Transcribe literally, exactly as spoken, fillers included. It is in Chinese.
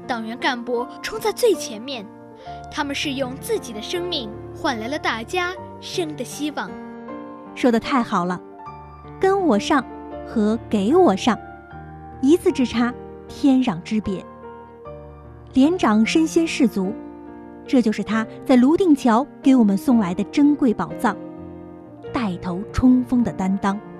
党员干部冲在最前面，他们是用自己的生命换来了大家生的希望。 说得太好了，跟我上和给我上，一字之差，天壤之别。连长身先士卒，这就是他在泸定桥给我们送来的珍贵宝藏，带头冲锋的担当。